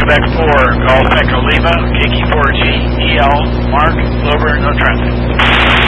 Quebec 4, Golf Echo Lima, Kiki 4G, EL, Mark, Glover, no traffic.